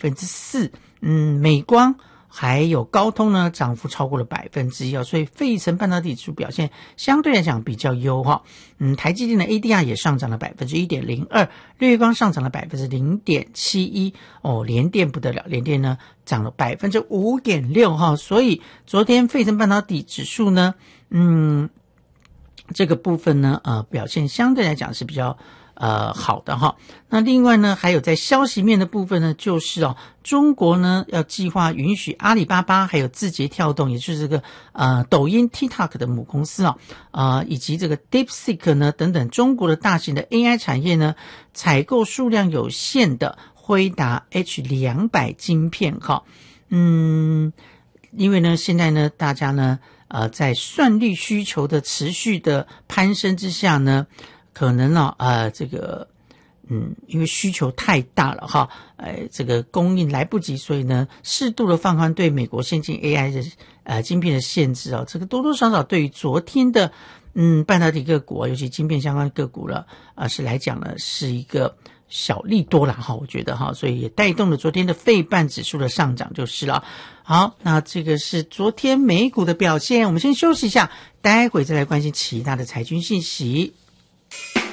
4%，美光还有高通呢，涨幅超过了1%所以费城半导体指数表现相对来讲比较优哈。台积电的 ADR 也上涨了 1.02%， 日月光上涨了 0.71%， 联电不得了，联电呢涨了 5.6% 哈。所以昨天费城半导体指数呢，这个部分呢表现相对来讲是比较好的哈。那另外呢，还有在消息面的部分呢，就是中国呢要计划允许阿里巴巴还有字节跳动，也就是这个抖音 TikTok 的母公司以及这个 DeepSeek 呢等等中国的大型的 AI 产业呢，采购数量有限的辉达 H200 晶片哈。因为呢现在呢大家呢在算力需求的持续的攀升之下呢，可能因为需求太大了哈，这个供应来不及，所以呢适度的放宽对美国先进 AI 的晶片的限制这个多多少少对于昨天的半导体个股尤其晶片相关个股了是来讲呢是一个小利多啦哈，我觉得哈，所以也带动了昨天的费半指数的上涨就是了。好，那这个是昨天美股的表现，我们先休息一下，待会再来关心其他的财经信息。